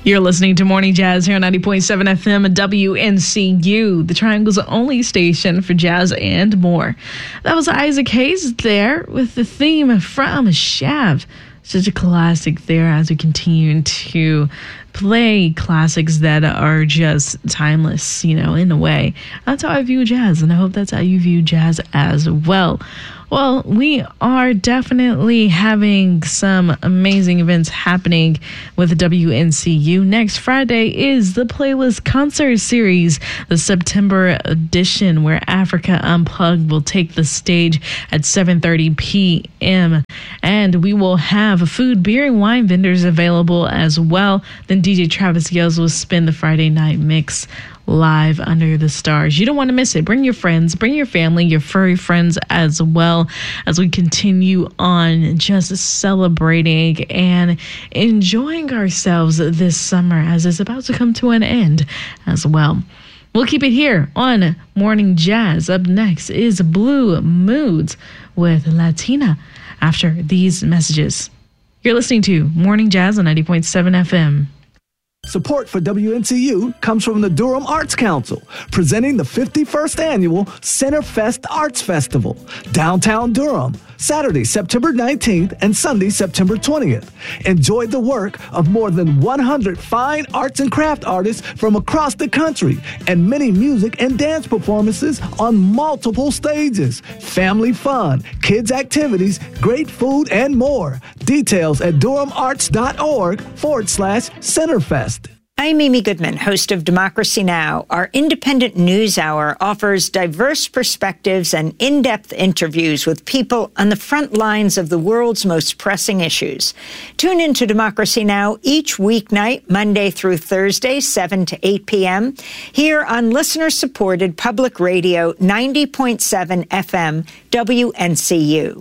You're listening to Morning Jazz here on 90.7 FM WNCU, the Triangle's only station for jazz and more. That was Isaac Hayes there with the theme from Shaft. Such a classic there as we continue to play classics that are just timeless, in a way. That's how I view jazz, and I hope that's how you view jazz as well. Well, we are definitely having some amazing events happening with WNCU. Next Friday is the Playlist Concert Series, the September edition, where Africa Unplugged will take the stage at 7:30 p.m. And we will have food, beer, and wine vendors available as well. Then DJ Travis Yells will spin the Friday night mix live under the stars. You don't want to miss it. Bring your friends, bring your family, your furry friends as well, as we continue on just celebrating and enjoying ourselves this summer as it's about to come to an end as well. We'll keep it here on Morning Jazz. Up next is Blue Moods with Latina after these messages. You're listening to Morning Jazz on 90.7 FM. Support for WNCU comes from the Durham Arts Council, presenting the 51st Annual Centerfest Arts Festival, downtown Durham, Saturday, September 19th and Sunday, September 20th. Enjoy the work of more than 100 fine arts and craft artists from across the country and many music and dance performances on multiple stages. Family fun, kids activities, great food, and more. Details at durhamarts.org/Centerfest. I'm Amy Goodman, host of Democracy Now! Our independent news hour offers diverse perspectives and in-depth interviews with people on the front lines of the world's most pressing issues. Tune in to Democracy Now! Each weeknight, Monday through Thursday, 7 to 8 p.m., here on listener-supported public radio 90.7 FM WNCU.